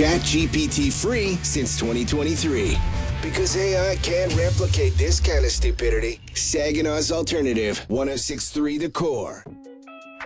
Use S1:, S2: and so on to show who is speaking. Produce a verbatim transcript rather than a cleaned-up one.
S1: ChatGPT free since twenty twenty-three. Because A I can't replicate this kind of stupidity. Saginaw's Alternative, one oh six point three The Core.